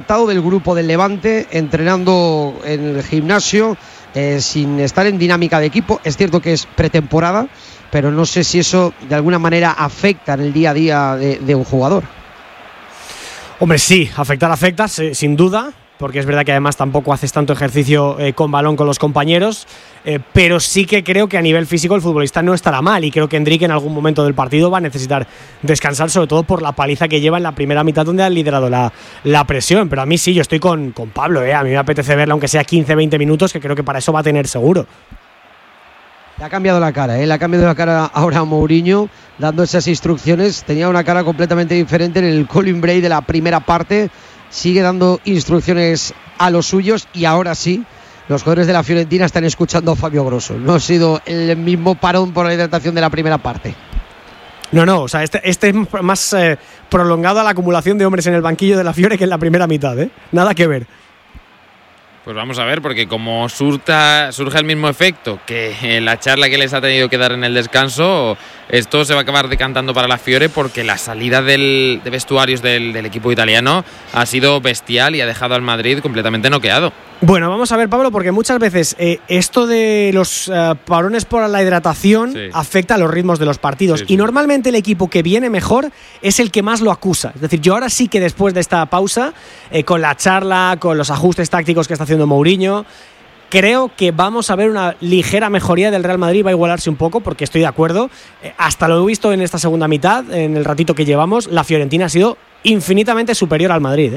apartado del grupo del Levante, entrenando en el gimnasio, sin estar en dinámica de equipo. Es cierto que es pretemporada, pero no sé si eso de alguna manera afecta en el día a día de un jugador. Hombre, sí, afecta, sin duda, porque es verdad que además tampoco haces tanto ejercicio con balón con los compañeros, pero sí que creo que a nivel físico el futbolista no estará mal, y creo que Endrick en algún momento del partido va a necesitar descansar, sobre todo por la paliza que lleva en la primera mitad, donde ha liderado la presión. Pero a mí sí, yo estoy con Pablo, a mí me apetece verla aunque sea 15-20 minutos, que creo que para eso va a tener seguro. Le ha cambiado la cara, le ha cambiado la cara ahora a Mourinho, dando esas instrucciones. Tenía una cara completamente diferente en el Colin Bray de la primera parte. Sigue dando instrucciones a los suyos, y ahora sí, los jugadores de la Fiorentina están escuchando a Fabio Grosso. No ha sido el mismo parón por la hidratación de la primera parte. No, o sea, este es más prolongado a la acumulación de hombres en el banquillo de la Fiore que en la primera mitad, nada que ver. Pues vamos a ver, porque como surge el mismo efecto que la charla que les ha tenido que dar en el descanso, esto se va a acabar decantando para la Fiore, porque la salida de vestuarios del equipo italiano ha sido bestial y ha dejado al Madrid completamente noqueado. Bueno, vamos a ver, Pablo, porque muchas veces esto de los parones por la hidratación afecta a los ritmos de los partidos, y normalmente el equipo que viene mejor es el que más lo acusa. Es decir, yo ahora sí que después de esta pausa, con la charla, con los ajustes tácticos que está haciendo Mourinho, creo que vamos a ver una ligera mejoría del Real Madrid. Va a igualarse un poco, porque estoy de acuerdo. Hasta lo he visto en esta segunda mitad, en el ratito que llevamos, la Fiorentina ha sido infinitamente superior al Madrid,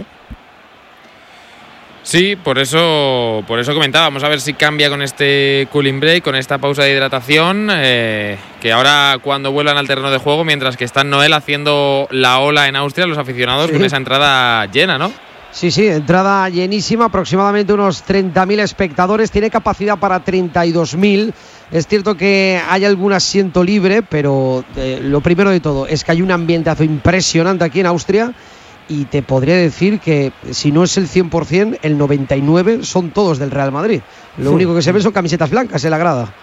Sí, por eso comentaba. Vamos a ver si cambia con este cooling break, con esta pausa de hidratación, que ahora cuando vuelvan al terreno de juego, mientras que está en Noel haciendo la ola en Austria, los aficionados con esa entrada llena, ¿no? Sí, entrada llenísima, aproximadamente unos 30.000 espectadores, tiene capacidad para 32.000. Es cierto que hay algún asiento libre, pero lo primero de todo es que hay un ambientazo impresionante aquí en Austria, y te podría decir que si no es el 100%, el 99% son todos del Real Madrid. Lo único que se ve son camisetas blancas en la grada.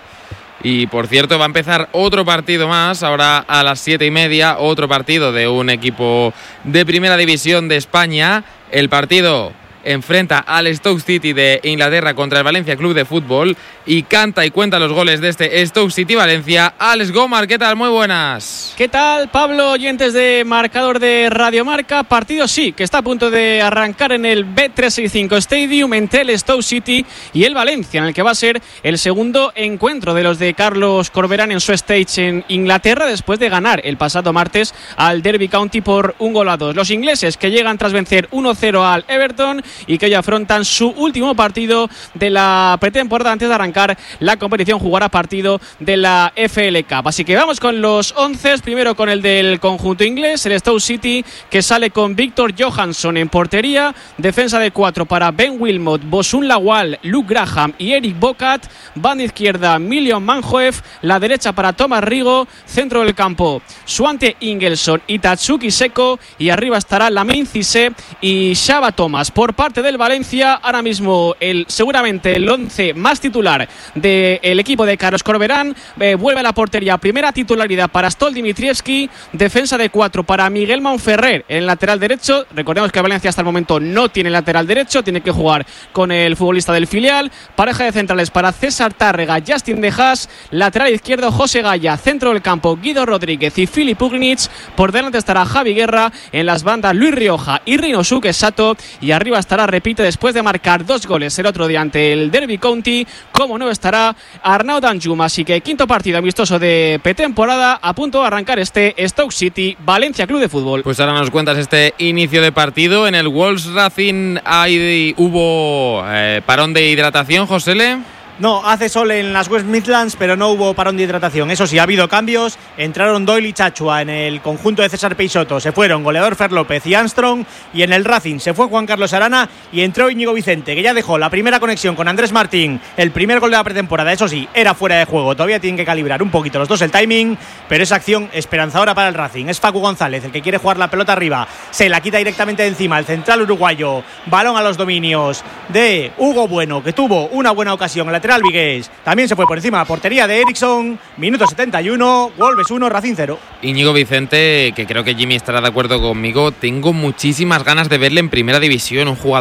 Y por cierto, va a empezar otro partido más, ahora a las 7:30, otro partido de un equipo de primera división de España. El partido enfrenta al Stoke City de Inglaterra contra el Valencia Club de Fútbol, y canta y cuenta los goles de este Stoke City Valencia Alex Gomar. ¿Qué tal? Muy buenas. ¿Qué tal, Pablo? Oyentes de Marcador de Radio Marca. Partido que está a punto de arrancar en el Bet365 Stadium entre el Stoke City y el Valencia, en el que va a ser el segundo encuentro de los de Carlos Corberán en su stage en Inglaterra, después de ganar el pasado martes al Derby County por 1-2. Los ingleses, que llegan tras vencer 1-0 al Everton y que hoy afrontan su último partido de la pretemporada antes de arrancar la competición, jugará partido de la FL Cup. Así que vamos con los 11, primero con el del conjunto inglés, el Stoke City, que sale con Víctor Johansson en portería, defensa de 4 para Ben Wilmot, Bosun Lawal, Luke Graham y Eric Bocat, banda izquierda Milion Manhoef, la derecha para Thomas Rigo, centro del campo Swante Ingelson y Tatsuki Seko, y arriba estará Lamine Cissé y Shaba Thomas. Por parte del Valencia, ahora mismo seguramente el 11 más titular del equipo de Carlos Corberán. Vuelve a la portería, primera titularidad para Stol Dimitrievski, defensa de 4 para Miguel Monferrer en lateral derecho. Recordemos que Valencia hasta el momento no tiene lateral derecho, tiene que jugar con el futbolista del filial. Pareja de centrales para César Tárrega, Justin De Haas, lateral izquierdo José Gaya, centro del campo Guido Rodríguez y Filip Ugnich. Por delante estará Javi Guerra, en las bandas Luis Rioja y Rinosuke Sato, y arriba estará, repite, después de marcar 2 goles el otro día ante el Derby County, como no estará Arnaud Danjuma. Así que quinto partido amistoso de pretemporada, a punto de arrancar este Stoke City Valencia Club de Fútbol. Pues ahora nos cuentas este inicio de partido. En el Wolves Racing hubo parón de hidratación, Josele. No, hace sol en las West Midlands, pero no hubo parón de hidratación. Eso sí, ha habido cambios. Entraron Doyle y Chachua en el conjunto de César Peixoto. Se fueron goleador Fer López y Armstrong. Y en el Racing se fue Juan Carlos Arana y entró Íñigo Vicente, que ya dejó la primera conexión con Andrés Martín. El primer gol de la pretemporada, eso sí, era fuera de juego. Todavía tienen que calibrar un poquito los dos el timing, pero esa acción esperanzadora para el Racing. Es Facu González el que quiere jugar la pelota arriba. Se la quita directamente de encima el central uruguayo. Balón a los dominios de Hugo Bueno, que tuvo una buena ocasión en lateral Vigués. También se fue por encima de la portería de Eriksson. Minuto 71, Wolves 1, Racing 0. Íñigo Vicente, que creo que Jimmy estará de acuerdo conmigo, tengo muchísimas ganas de verle en primera división, un jugador